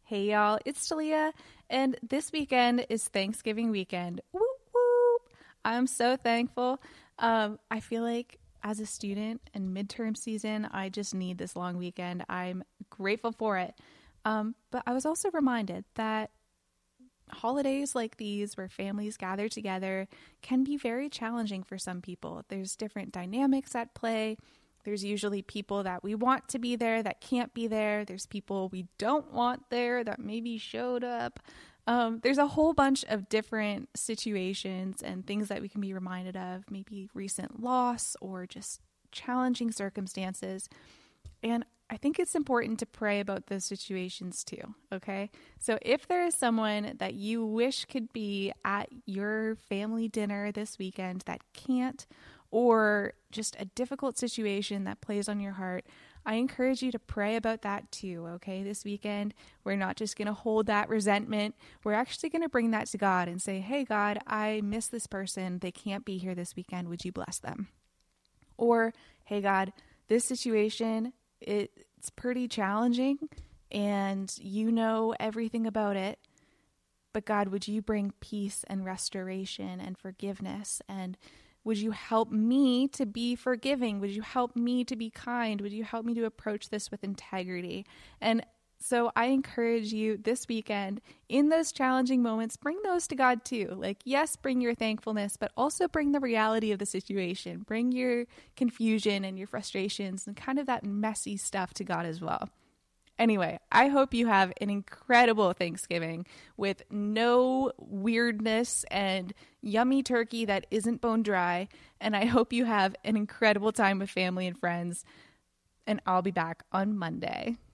Hey y'all, it's Talia, and this weekend is Thanksgiving weekend. Whoop whoop! I'm so thankful. I feel like as a student and midterm season, I just need this long weekend. I'm grateful for it. But I was also reminded that holidays like these, where families gather together, can be very challenging for some people. There's different dynamics at play. There's usually people that we want to be there that can't be there. There's people we don't want there that maybe showed up. There's a whole bunch of different situations and things that we can be reminded of, maybe recent loss or just challenging circumstances. And I think it's important to pray about those situations too, okay? So if there is someone that you wish could be at your family dinner this weekend that can't, or just a difficult situation that plays on your heart, I encourage you to pray about that too, okay? This weekend, we're not just going to hold that resentment. We're actually going to bring that to God and say, hey, God, I miss this person. They can't be here this weekend. Would you bless them? Or, hey, God, this situation, it's pretty challenging and you know everything about it. But God, would you bring peace and restoration and forgiveness? And would you help me to be forgiving? Would you help me to be kind? Would you help me to approach this with integrity? And so I encourage you this weekend, in those challenging moments, bring those to God too. Like, yes, bring your thankfulness, but also bring the reality of the situation. Bring your confusion and your frustrations and kind of that messy stuff to God as well. Anyway, I hope you have an incredible Thanksgiving with no weirdness and yummy turkey that isn't bone dry. And I hope you have an incredible time with family and friends. And I'll be back on Monday.